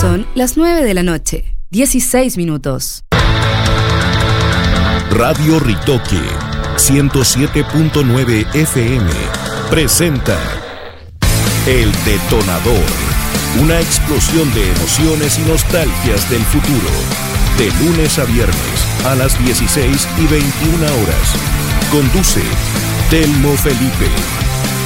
Son las 9 de la noche, 16 minutos. Radio Ritoque 107.9 FM presenta El Detonador, una explosión de emociones y nostalgias del futuro, de lunes a viernes a las 16:21 horas. Conduce Telmo Felipe.